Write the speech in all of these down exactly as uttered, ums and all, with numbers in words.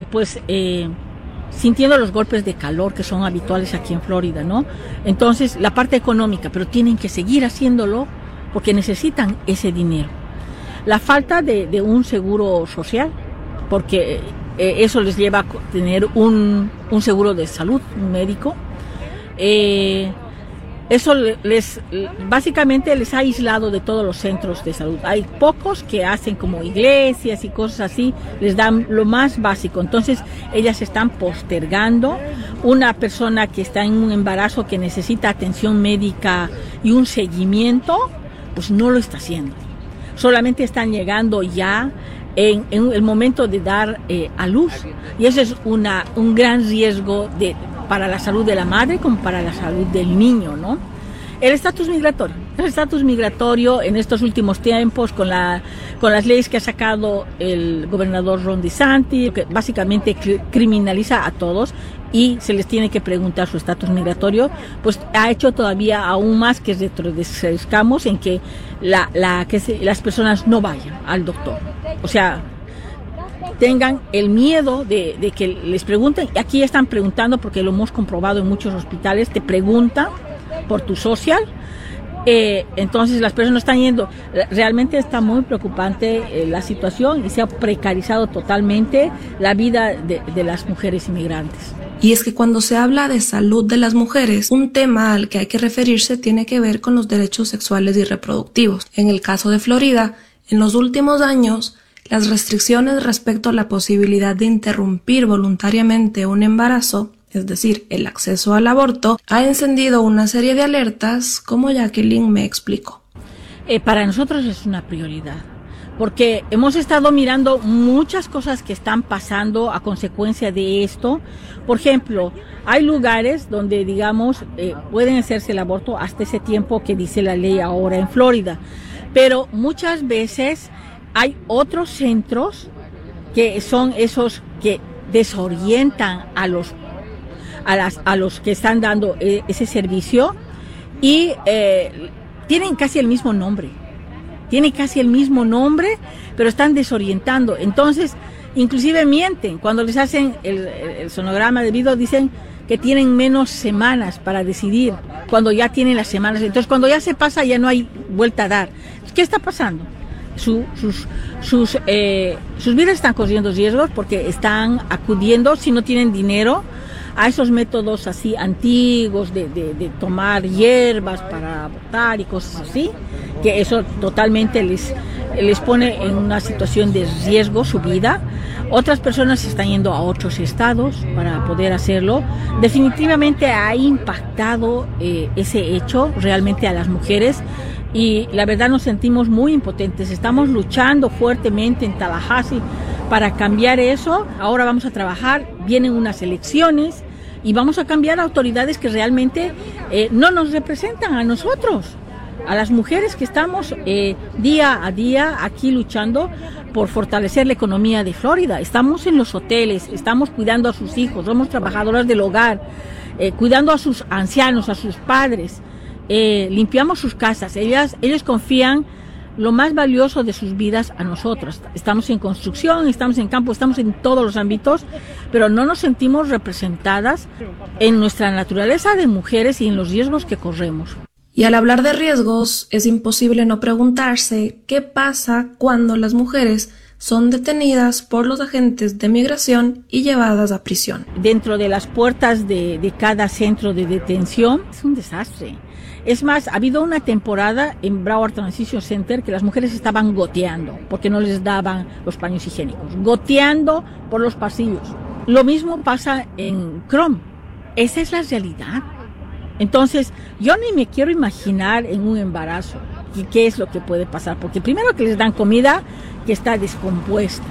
pues eh, sintiendo los golpes de calor que son habituales aquí en Florida, ¿no? Entonces, la parte económica, pero tienen que seguir haciéndolo porque necesitan ese dinero. La falta de, de un seguro social, porque eh, eso les lleva a tener un, un seguro de salud, un médico. Eh, eso les básicamente les ha aislado de todos los centros de salud. Hay pocos que hacen como iglesias y cosas así, les dan lo más básico. Entonces ellas están postergando. Una persona que está en un embarazo que necesita atención médica y un seguimiento, pues no lo está haciendo. Solamente están llegando ya en, en el momento de dar eh, a luz, y eso es una, un gran riesgo de, para la salud de la madre como para la salud del niño, ¿no? El estatus migratorio. El estatus migratorio en estos últimos tiempos, con, la, con las leyes que ha sacado el gobernador Ron DeSantis, que básicamente criminaliza a todos y se les tiene que preguntar su estatus migratorio, pues ha hecho todavía aún más que retrocedamos en que, la, la, que se, las personas no vayan al doctor. O sea, tengan el miedo de, de que les pregunten. Aquí están preguntando, porque lo hemos comprobado en muchos hospitales, te preguntan por tu social. Eh, entonces las personas están yendo. Realmente está muy preocupante eh, la situación, y se ha precarizado totalmente la vida de, de las mujeres inmigrantes. Y es que cuando se habla de salud de las mujeres, un tema al que hay que referirse tiene que ver con los derechos sexuales y reproductivos. En el caso de Florida, en los últimos años, las restricciones respecto a la posibilidad de interrumpir voluntariamente un embarazo, es decir, el acceso al aborto, ha encendido una serie de alertas, como Jacqueline me explicó. Eh, para nosotros es una prioridad, porque hemos estado mirando muchas cosas que están pasando a consecuencia de esto. Por ejemplo, hay lugares donde, digamos, eh, pueden hacerse el aborto hasta ese tiempo que dice la ley ahora en Florida, pero muchas veces hay otros centros que son esos que desorientan a los a las a los que están dando eh, ese servicio, y eh, tienen casi el mismo nombre. Tienen casi el mismo nombre, pero están desorientando. Entonces, inclusive mienten. Cuando les hacen el, el sonograma de video, dicen que tienen menos semanas para decidir, cuando ya tienen las semanas. Entonces, cuando ya se pasa, ya no hay vuelta a dar. ¿Qué está pasando? Su, sus, sus, eh, sus vidas están corriendo riesgos porque están acudiendo, si no tienen dinero, a esos métodos así antiguos de, de, de tomar hierbas para abortar y cosas así, que eso totalmente les, les pone en una situación de riesgo su vida. Otras personas se están yendo a otros estados para poder hacerlo. Definitivamente ha impactado eh, ese hecho realmente a las mujeres, y la verdad nos sentimos muy impotentes. Estamos luchando fuertemente en Tallahassee para cambiar eso. Ahora vamos a trabajar, vienen unas elecciones y vamos a cambiar autoridades que realmente eh, no nos representan a nosotros, a las mujeres que estamos eh, día a día aquí luchando por fortalecer la economía de Florida. Estamos en los hoteles, estamos cuidando a sus hijos, somos trabajadoras del hogar, eh, cuidando a sus ancianos, a sus padres, eh, limpiamos sus casas. Ellas, ellos confían lo más valioso de sus vidas a nosotros. Estamos en construcción, estamos en campo, estamos en todos los ámbitos, pero no nos sentimos representadas en nuestra naturaleza de mujeres y en los riesgos que corremos. Y al hablar de riesgos, es imposible no preguntarse qué pasa cuando las mujeres son detenidas por los agentes de migración y llevadas a prisión. Dentro de las puertas de, de cada centro de detención es un desastre. Es más, ha habido una temporada en Broward Transition Center que las mujeres estaban goteando porque no les daban los paños higiénicos, goteando por los pasillos. Lo mismo pasa en Chrome. Esa es la realidad. Entonces, yo ni me quiero imaginar en un embarazo qué, qué es lo que puede pasar, porque primero que les dan comida que está descompuesta,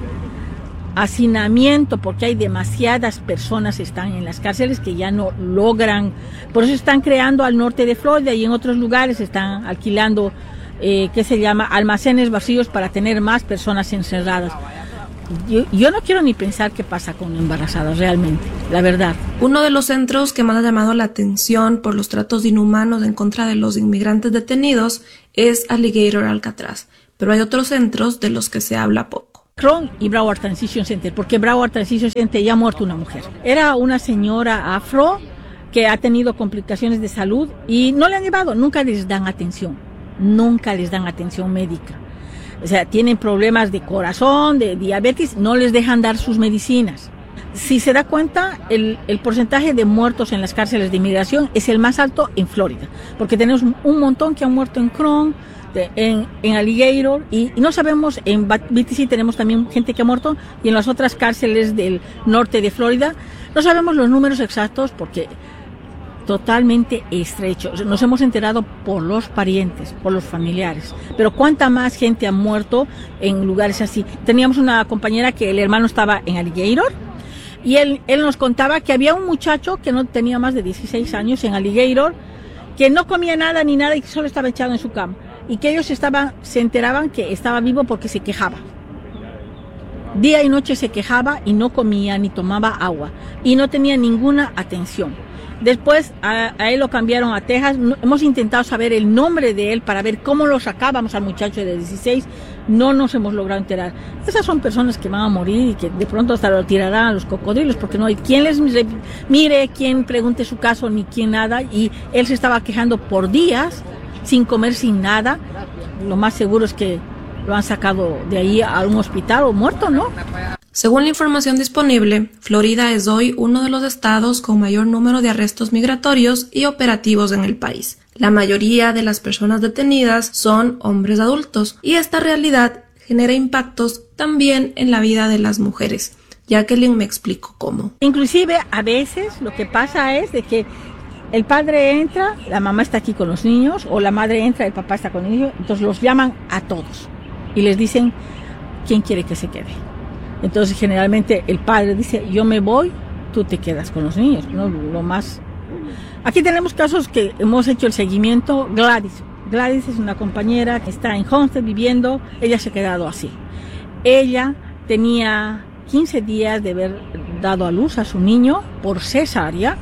hacinamiento, porque hay demasiadas personas que están en las cárceles que ya no logran, por eso están creando al norte de Florida y en otros lugares están alquilando, eh, ¿qué se llama?, almacenes vacíos para tener más personas encerradas. Yo, yo no quiero ni pensar qué pasa con embarazadas realmente, la verdad. Uno de los centros que más ha llamado la atención por los tratos inhumanos en contra de los inmigrantes detenidos es Alligator Alcatraz, pero hay otros centros de los que se habla poco. Crohn y Broward Transition Center, porque Broward Transition Center ya ha muerto una mujer. Era una señora afro que ha tenido complicaciones de salud y no le han llevado, nunca les dan atención, nunca les dan atención médica. O sea, tienen problemas de corazón, de diabetes, no les dejan dar sus medicinas. Si se da cuenta, el, el porcentaje de muertos en las cárceles de inmigración es el más alto en Florida, porque tenemos un montón que han muerto en Crohn, En, en Alligator, y, y no sabemos, en B T C tenemos también gente que ha muerto, y en las otras cárceles del norte de Florida no sabemos los números exactos porque totalmente estrechos. Nos hemos enterado por los parientes, por los familiares, pero cuánta más gente ha muerto en lugares así. Teníamos una compañera que el hermano estaba en Alligator y él, él nos contaba que había un muchacho que no tenía más de dieciséis años en Alligator, que no comía nada ni nada y que solo estaba echado en su cama. Y que ellos estaban, se enteraban que estaba vivo porque se quejaba. Día y noche se quejaba y no comía ni tomaba agua y no tenía ninguna atención. Después a, a él lo cambiaron a Texas. No, hemos intentado saber el nombre de él para ver cómo lo sacábamos al muchacho de dieciséis. No nos hemos logrado enterar. Esas son personas que van a morir y que de pronto hasta lo tirarán a los cocodrilos porque no hay quien les mire, quien pregunte su caso ni quien nada. Y él se estaba quejando por días, sin comer, sin nada. Lo más seguro es que lo han sacado de ahí a un hospital o muerto, ¿no? Según la información disponible, Florida es hoy uno de los estados con mayor número de arrestos migratorios y operativos en el país. La mayoría de las personas detenidas son hombres adultos y esta realidad genera impactos también en la vida de las mujeres. Jacqueline me explicó cómo. Inclusive a veces lo que pasa es de que el padre entra, la mamá está aquí con los niños, o la madre entra, el papá está con el niño, entonces los llaman a todos y les dicen quién quiere que se quede. Entonces generalmente el padre dice, yo me voy, tú te quedas con los niños, ¿no? Lo más. Aquí tenemos casos que hemos hecho el seguimiento. Gladys, Gladys es una compañera que está en Homestead viviendo, ella se ha quedado así. Ella tenía quince días de haber dado a luz a su niño por cesárea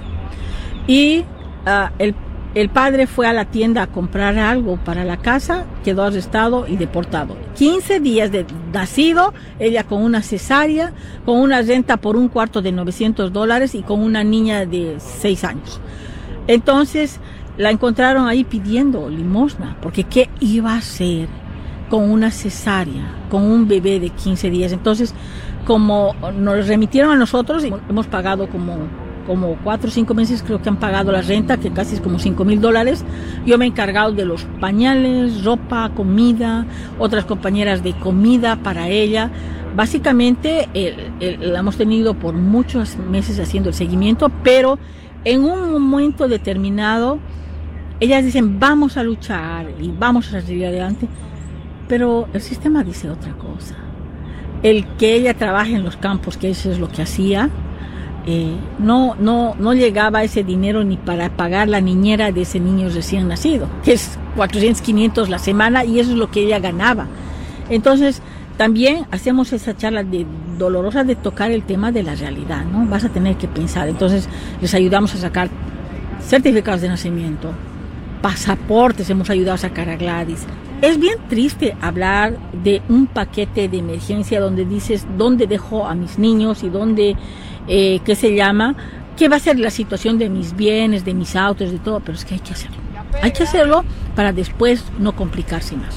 y Uh, el, el padre fue a la tienda a comprar algo para la casa, quedó arrestado y deportado. quince días de nacido, ella con una cesárea, con una renta por un cuarto de novecientos dólares y con una niña de seis años. Entonces la encontraron ahí pidiendo limosna, porque ¿qué iba a hacer con una cesárea, con un bebé de quince días? Entonces, como nos remitieron a nosotros, hemos pagado como... como cuatro o cinco meses creo que han pagado la renta, que casi es como cinco mil dólares. Yo me he encargado de los pañales, ropa, comida, otras compañeras de comida para ella. Básicamente el, el, la hemos tenido por muchos meses haciendo el seguimiento, pero en un momento determinado ellas dicen vamos a luchar y vamos a salir adelante, pero el sistema dice otra cosa. El que ella trabaje en los campos, que eso es lo que hacía, Eh, no, no, no llegaba ese dinero ni para pagar la niñera de ese niño recién nacido, que es cuatrocientos, quinientos la semana, y eso es lo que ella ganaba. Entonces, también hacemos esa charla de, dolorosa de tocar el tema de la realidad, ¿no? Vas a tener que pensar. Entonces, les ayudamos a sacar certificados de nacimiento, pasaportes, hemos ayudado a sacar a Gladys. Es bien triste hablar de un paquete de emergencia donde dices, ¿dónde dejo a mis niños y dónde... Eh, ¿qué se llama? ¿Qué va a ser la situación de mis bienes, de mis autos, de todo? Pero es que hay que hacerlo. Hay que hacerlo para después no complicarse más.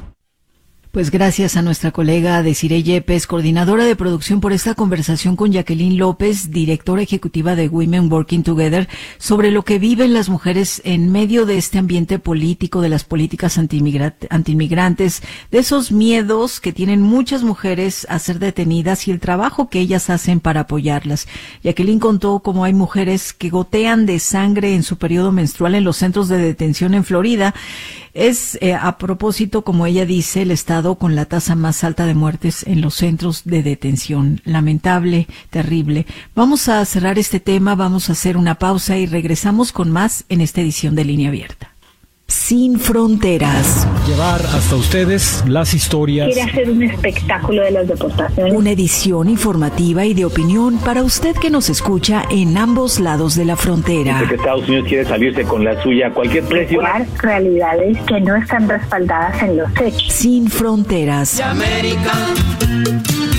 Pues gracias a nuestra colega Desiree Yepes, coordinadora de producción, por esta conversación con Jacqueline López, directora ejecutiva de Women Working Together, sobre lo que viven las mujeres en medio de este ambiente político, de las políticas antiinmigrantes, de esos miedos que tienen muchas mujeres a ser detenidas y el trabajo que ellas hacen para apoyarlas. Jacqueline contó cómo hay mujeres que gotean de sangre en su periodo menstrual en los centros de detención en Florida. Es, eh, a propósito, como ella dice, el estado con la tasa más alta de muertes en los centros de detención. Lamentable, terrible. Vamos a cerrar este tema, vamos a hacer una pausa y regresamos con más en esta edición de Línea Abierta. Sin fronteras. Llevar hasta ustedes las historias. Quiere hacer un espectáculo de las deportaciones. Una edición informativa y de opinión para usted que nos escucha en ambos lados de la frontera. Porque Estados Unidos quiere salirse con la suya a cualquier precio. Realidades que no están respaldadas en los hechos. Sin fronteras. América.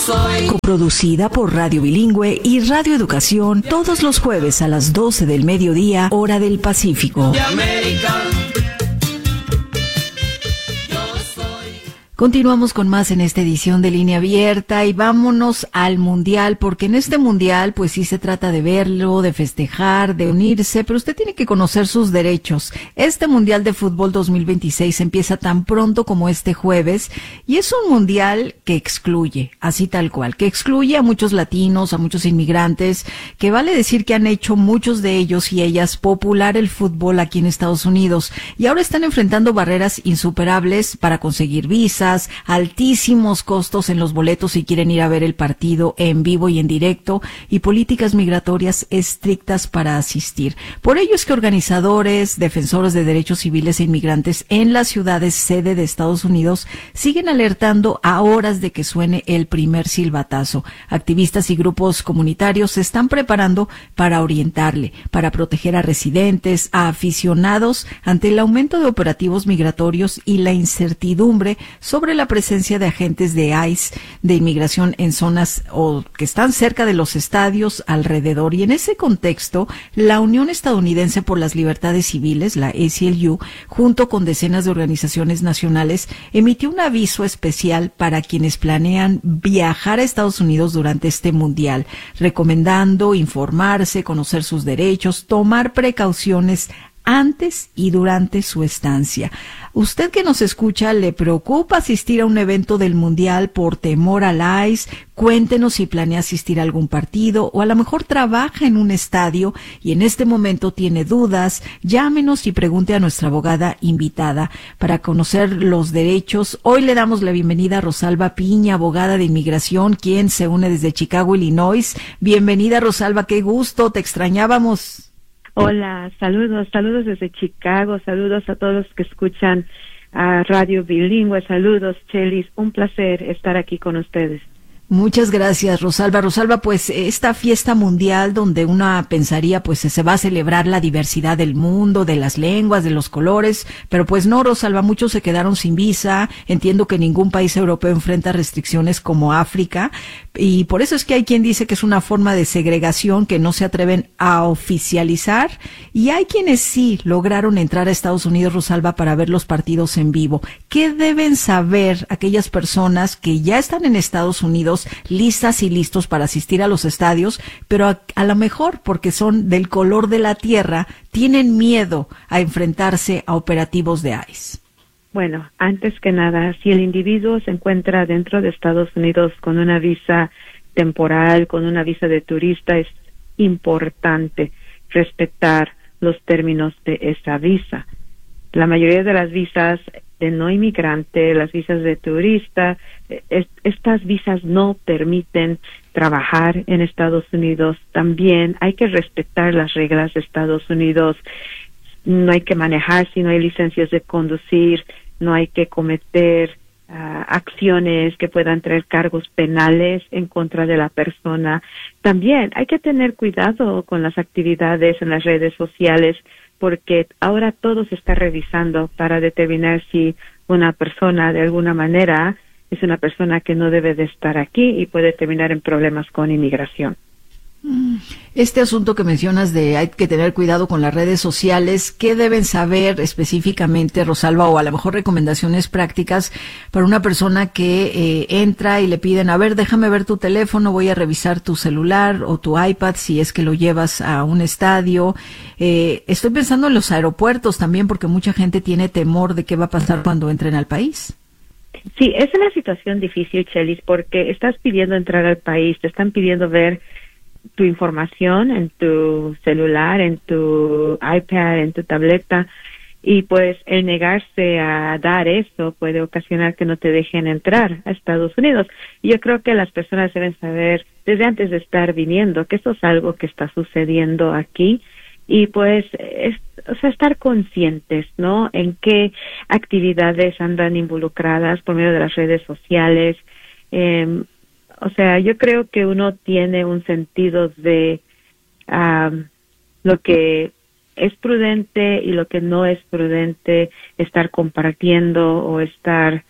soy. Coproducida por Radio Bilingüe y Radio Educación todos los jueves a las doce del mediodía, hora del Pacífico. De América. Continuamos con más en esta edición de Línea Abierta y vámonos al Mundial, porque en este Mundial pues sí se trata de verlo, de festejar, de unirse, pero usted tiene que conocer sus derechos. Este Mundial de Fútbol dos mil veintiséis empieza tan pronto como este jueves y es un Mundial que excluye, así tal cual, que excluye a muchos latinos, a muchos inmigrantes, que vale decir que han hecho muchos de ellos y ellas popular el fútbol aquí en Estados Unidos y ahora están enfrentando barreras insuperables para conseguir visas, altísimos costos en los boletos si quieren ir a ver el partido en vivo y en directo y políticas migratorias estrictas para asistir. Por ello es que organizadores, defensores de derechos civiles e inmigrantes en las ciudades sede de Estados Unidos siguen alertando a horas de que suene el primer silbatazo. Activistas y grupos comunitarios se están preparando para orientarle, para proteger a residentes, a aficionados ante el aumento de operativos migratorios y la incertidumbre sobre sobre la presencia de agentes de I C E, de inmigración en zonas o que están cerca de los estadios alrededor. Y en ese contexto, la Unión Estadounidense por las Libertades Civiles, la A C L U, junto con decenas de organizaciones nacionales, emitió un aviso especial para quienes planean viajar a Estados Unidos durante este mundial, recomendando informarse, conocer sus derechos, tomar precauciones antes y durante su estancia. Usted que nos escucha, ¿le preocupa asistir a un evento del Mundial por temor al I C E? Cuéntenos si planea asistir a algún partido o a lo mejor trabaja en un estadio y en este momento tiene dudas. Llámenos y pregunte a nuestra abogada invitada para conocer los derechos. Hoy le damos la bienvenida a Rosalba Piña, abogada de inmigración, quien se une desde Chicago, Illinois. Bienvenida, Rosalba, qué gusto, te extrañábamos. Hola, saludos, saludos desde Chicago, saludos a todos que escuchan a Radio Bilingüe, saludos, Chelis, un placer estar aquí con ustedes. Muchas gracias, Rosalba. Rosalba, pues esta fiesta mundial donde una pensaría pues se va a celebrar la diversidad del mundo, de las lenguas, de los colores, pero pues no, Rosalba, muchos se quedaron sin visa. Entiendo que ningún país europeo enfrenta restricciones como África y por eso es que hay quien dice que es una forma de segregación que no se atreven a oficializar y hay quienes sí lograron entrar a Estados Unidos, Rosalba, para ver los partidos en vivo. ¿Qué deben saber aquellas personas que ya están en Estados Unidos listas y listos para asistir a los estadios, pero a, a lo mejor porque son del color de la tierra, tienen miedo a enfrentarse a operativos de I C E? Bueno, antes que nada, si el individuo se encuentra dentro de Estados Unidos con una visa temporal, con una visa de turista, es importante respetar los términos de esa visa. La mayoría de las visas de no inmigrante, las visas de turista, es, estas visas no permiten trabajar en Estados Unidos. También hay que respetar las reglas de Estados Unidos. No hay que manejar si no hay licencias de conducir, no hay que cometer uh, acciones que puedan traer cargos penales en contra de la persona. También hay que tener cuidado con las actividades en las redes sociales, porque ahora todo se está revisando para determinar si una persona de alguna manera es una persona que no debe de estar aquí y puede terminar en problemas con inmigración. Este asunto que mencionas de hay que tener cuidado con las redes sociales, ¿qué deben saber específicamente, Rosalba, o a lo mejor recomendaciones prácticas para una persona que eh, entra y le piden, a ver, déjame ver tu teléfono, voy a revisar tu celular o tu iPad si es que lo llevas a un estadio? Eh, estoy pensando en los aeropuertos también porque mucha gente tiene temor de qué va a pasar cuando entren al país. Sí, es una situación difícil, Chelis, porque estás pidiendo entrar al país, te están pidiendo ver tu información en tu celular, en tu iPad, en tu tableta, y pues el negarse a dar eso puede ocasionar que no te dejen entrar a Estados Unidos. Y yo creo que las personas deben saber desde antes de estar viniendo que eso es algo que está sucediendo aquí y pues es, o sea, estar conscientes, ¿no? En qué actividades andan involucradas por medio de las redes sociales. Eh, O sea, yo creo que uno tiene un sentido de um, lo que es prudente y lo que no es prudente estar compartiendo o estar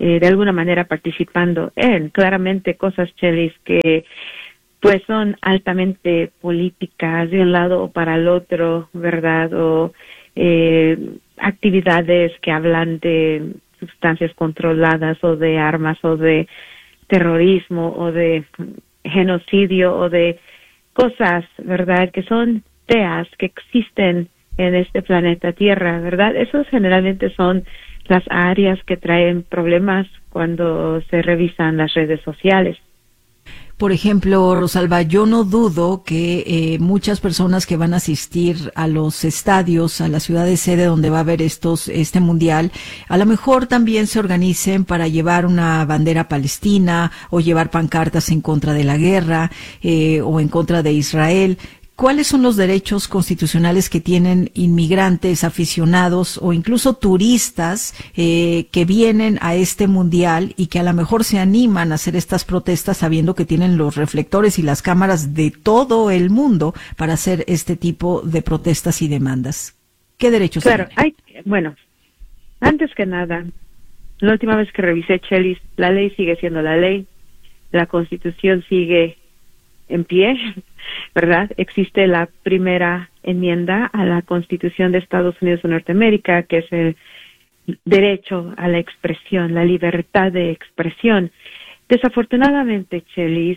eh, de alguna manera participando en claramente cosas, Chelis, que pues son altamente políticas de un lado o para el otro, ¿verdad? O eh, actividades que hablan de sustancias controladas o de armas o de terrorismo o de genocidio o de cosas, ¿verdad? Que son feas, que existen en este planeta Tierra, ¿verdad? Esos generalmente son las áreas que traen problemas cuando se revisan las redes sociales. Por ejemplo, Rosalba, yo no dudo que eh, muchas personas que van a asistir a los estadios, a la ciudad de sede donde va a haber estos este mundial, a lo mejor también se organicen para llevar una bandera palestina o llevar pancartas en contra de la guerra eh, o en contra de Israel. ¿Cuáles son los derechos constitucionales que tienen inmigrantes, aficionados o incluso turistas eh, que vienen a este mundial y que a lo mejor se animan a hacer estas protestas sabiendo que tienen los reflectores y las cámaras de todo el mundo para hacer este tipo de protestas y demandas? ¿Qué derechos claro, tienen? Hay, bueno, antes que nada, la última vez que revisé, Chelis, la ley sigue siendo la ley, la Constitución sigue en pie, ¿verdad? Existe la primera enmienda a la Constitución de Estados Unidos de Norteamérica, que es el derecho a la expresión, la libertad de expresión. Desafortunadamente, Chelis,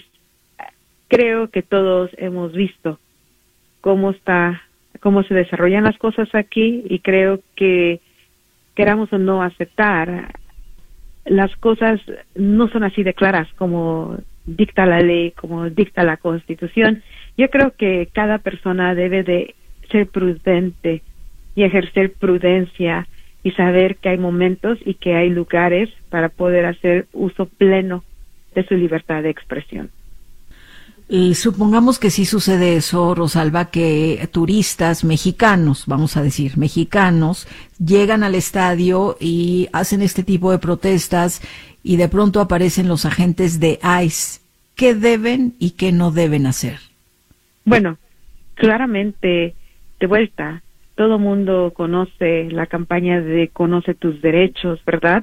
creo que todos hemos visto cómo está, cómo se desarrollan las cosas aquí, y creo que queramos o no aceptar, las cosas no son así de claras como dicta la ley, como dicta la Constitución. Yo creo que cada persona debe de ser prudente y ejercer prudencia y saber que hay momentos y que hay lugares para poder hacer uso pleno de su libertad de expresión. Y supongamos que sí sucede eso, Rosalba, que turistas mexicanos, vamos a decir, mexicanos, llegan al estadio y hacen este tipo de protestas y de pronto aparecen los agentes de ICE. ¿Qué deben y qué no deben hacer? Bueno, claramente, de vuelta, todo mundo conoce la campaña de Conoce tus derechos, ¿verdad?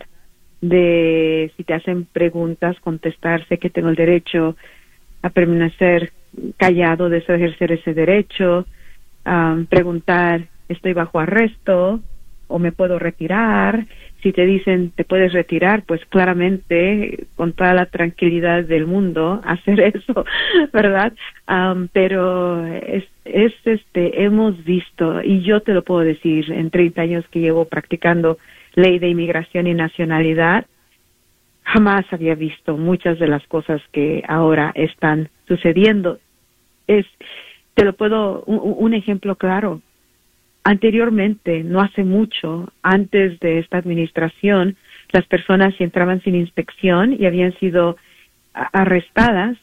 De si te hacen preguntas, contestar, sé que tengo el derecho a permanecer callado, de ejercer ese derecho, um, preguntar, estoy bajo arresto o me puedo retirar. Si te dicen te puedes retirar, pues claramente, con toda la tranquilidad del mundo, hacer eso, ¿verdad? Um, pero es, es este, hemos visto, y yo te lo puedo decir, en treinta años que llevo practicando ley de inmigración y nacionalidad, jamás había visto muchas de las cosas que ahora están sucediendo. Es, te lo puedo, un, un ejemplo claro. Anteriormente, no hace mucho, antes de esta administración, las personas si entraban sin inspección y habían sido arrestadas,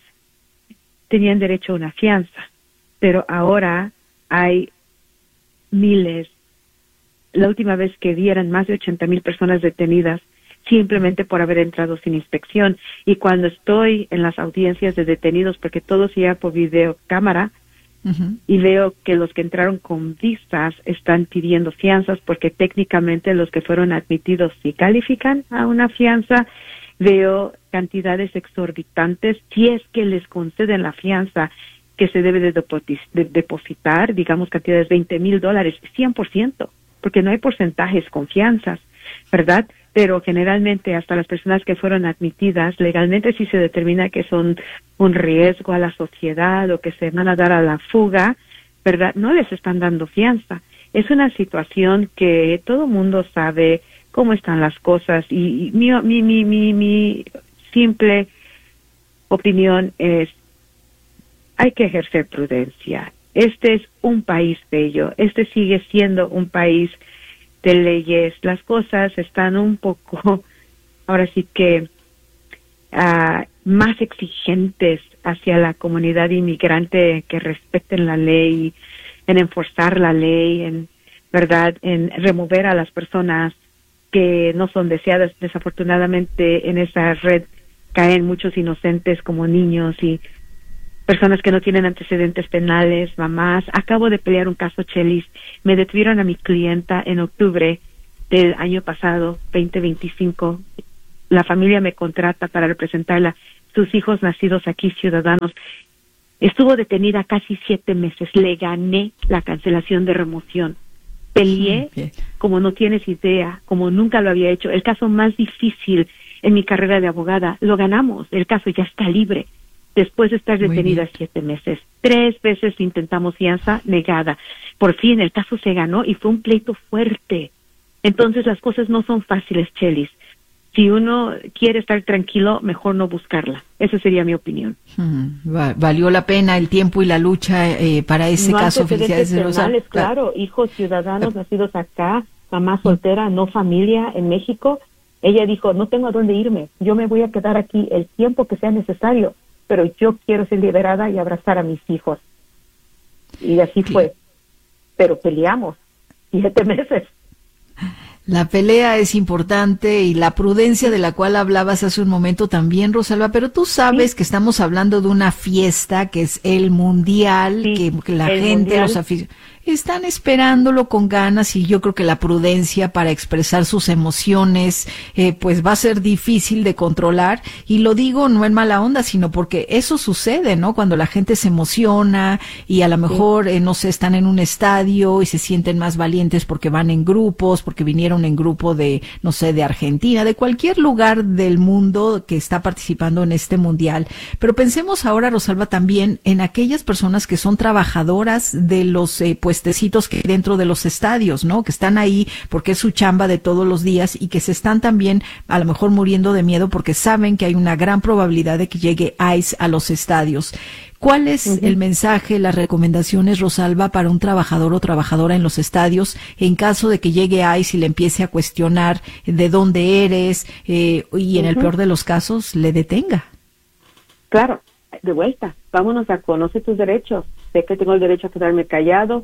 tenían derecho a una fianza. Pero ahora hay miles. La última vez que vi eran más de ochenta mil personas detenidas simplemente por haber entrado sin inspección. Y cuando estoy en las audiencias de detenidos, porque todo se lleva por videocámara, uh-huh, y veo que los que entraron con visas están pidiendo fianzas, porque técnicamente los que fueron admitidos sí califican a una fianza. Veo cantidades exorbitantes, si es que les conceden la fianza, que se debe de, depotis, de depositar, digamos, cantidades de veinte mil dólares, cien por ciento, porque no hay porcentajes con fianzas, ¿verdad? Pero generalmente hasta las personas que fueron admitidas, legalmente sí se determina que son un riesgo a la sociedad o que se van a dar a la fuga, ¿verdad? No les están dando fianza. Es una situación que todo mundo sabe cómo están las cosas, y, y mi, mi, mi, mi, mi simple opinión es, hay que ejercer prudencia. Este es un país bello, este sigue siendo un país de leyes. Las cosas están un poco, ahora sí que, uh, más exigentes hacia la comunidad inmigrante, que respeten la ley, en enforzar la ley, en verdad, en remover a las personas que no son deseadas. Desafortunadamente en esa red caen muchos inocentes como niños y personas que no tienen antecedentes penales, mamás. Acabo de pelear un caso, Chelis. Me detuvieron a mi clienta en octubre del año pasado, veinte veinticinco, la familia me contrata para representarla, sus hijos nacidos aquí, ciudadanos. Estuvo detenida casi siete meses. Le gané la cancelación de remoción. Peleé okay. como no tienes idea, como nunca lo había hecho. El caso más difícil en mi carrera de abogada, lo ganamos. El caso ya está libre. Después de estar detenida siete meses. Tres veces intentamos fianza, negada. Por fin el caso se ganó y fue un pleito fuerte. Entonces las cosas no son fáciles, Chelis. Si uno quiere estar tranquilo, mejor no buscarla. Esa sería mi opinión. Hmm, valió la pena el tiempo y la lucha eh, para ese no caso. Felicidades, penales, claro, hijos ciudadanos nacidos acá, mamá soltera, no familia en México. Ella dijo, no tengo a dónde irme, yo me voy a quedar aquí el tiempo que sea necesario, pero yo quiero ser liberada y abrazar a mis hijos. Y así sí. fue. Pero peleamos siete meses. La pelea es importante y la prudencia de la cual hablabas hace un momento también, Rosalba, pero tú sabes sí. que estamos hablando de una fiesta que es el Mundial, sí, que la gente, mundial. los aficionados, están esperándolo con ganas y yo creo que la prudencia para expresar sus emociones eh, pues va a ser difícil de controlar, y lo digo no en mala onda, sino porque eso sucede, ¿no? Cuando la gente se emociona y a lo mejor, sí. eh, no sé, están en un estadio y se sienten más valientes porque van en grupos, porque vinieron en grupo de, no sé, de Argentina, de cualquier lugar del mundo que está participando en este mundial. Pero pensemos ahora, Rosalba, también en aquellas personas que son trabajadoras de los eh, puestecitos que hay dentro de los estadios, ¿no? Que están ahí porque es su chamba de todos los días y que se están también a lo mejor muriendo de miedo porque saben que hay una gran probabilidad de que llegue ICE a los estadios. ¿Cuál es uh-huh. el mensaje, las recomendaciones, Rosalba, para un trabajador o trabajadora en los estadios en caso de que llegue ICE y le empiece a cuestionar de dónde eres eh, y en uh-huh. el peor de los casos le detenga? Claro, de vuelta, vámonos a conocer tus derechos. Sé que tengo el derecho a quedarme callado,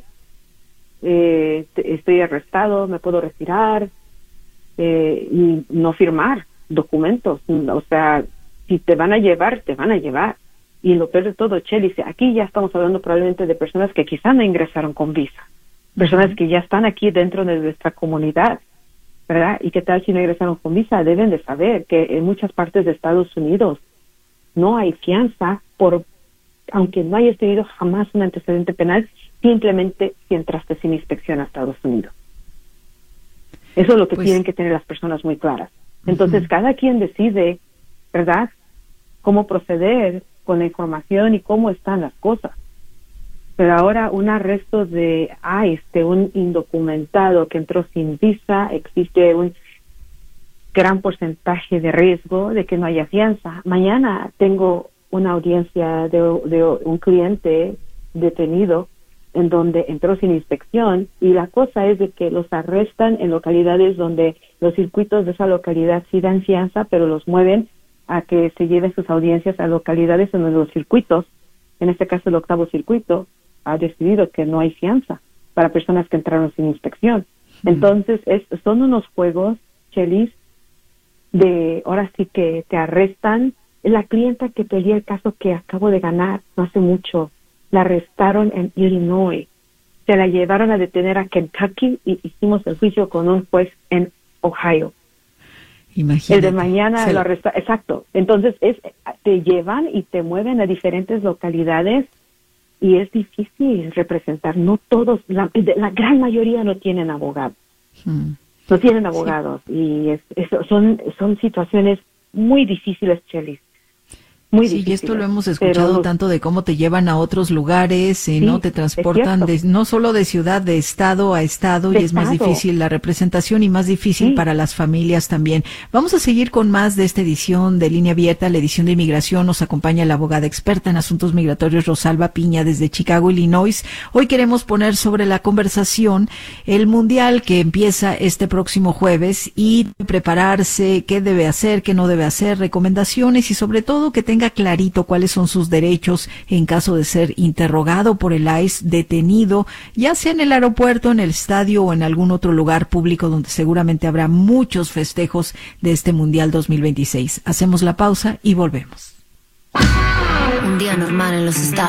eh, estoy arrestado, me puedo retirar eh, y no firmar documentos. O sea, si te van a llevar, te van a llevar. Y lo peor de todo, Cheli, aquí ya estamos hablando probablemente de personas que quizá no ingresaron con visa, personas que ya están aquí dentro de nuestra comunidad, ¿verdad? ¿Y qué tal si no ingresaron con visa? Deben de saber que en muchas partes de Estados Unidos no hay fianza por, aunque no hayas tenido jamás un antecedente penal, simplemente si entraste sin inspección a Estados Unidos. Eso es lo que pues, tienen que tener las personas muy claras. Entonces, uh-huh. cada quien decide, ¿verdad?, cómo proceder con la información y cómo están las cosas. Pero ahora un arresto de ICE, de un indocumentado que entró sin visa, existe un gran porcentaje de riesgo de que no haya fianza. Mañana tengo una audiencia de, de un cliente detenido en donde entró sin inspección, y la cosa es de que los arrestan en localidades donde los circuitos de esa localidad sí dan fianza, pero los mueven a que se lleven sus audiencias a localidades en donde los circuitos, en este caso el octavo circuito, ha decidido que no hay fianza para personas que entraron sin inspección. Mm. Entonces, es, son unos juegos, Chelis, de ahora sí que te arrestan. La clienta que peleé el caso que acabo de ganar no hace mucho, la arrestaron en Illinois, se la llevaron a detener a Kentucky y hicimos el juicio con un juez en Ohio. Imagínate. El de mañana se lo arresta, exacto. Entonces es, te llevan y te mueven a diferentes localidades y es difícil representar. No todos, la, la gran mayoría no tienen abogados, hmm. no tienen abogados sí. y es, es, son son situaciones muy difíciles, Chelis. Muy sí, difícil, y esto lo hemos escuchado pero, tanto de cómo te llevan a otros lugares, eh, sí, ¿no? Te transportan de, no solo de ciudad, de estado a estado, de y es estado. Más difícil la representación y más difícil sí. para las familias también. Vamos a seguir con más de esta edición de Línea Abierta, la edición de inmigración. Nos acompaña la abogada experta en asuntos migratorios, Rosalba Piña, desde Chicago, Illinois. Hoy queremos poner sobre la conversación el Mundial que empieza este próximo jueves y prepararse, qué debe hacer, qué no debe hacer, recomendaciones y sobre todo que tenga clarito cuáles son sus derechos en caso de ser interrogado por el ICE, detenido, ya sea en el aeropuerto, en el estadio o en algún otro lugar público donde seguramente habrá muchos festejos de este Mundial dos mil veintiséis. Hacemos la pausa y volvemos. Un día normal en los estados.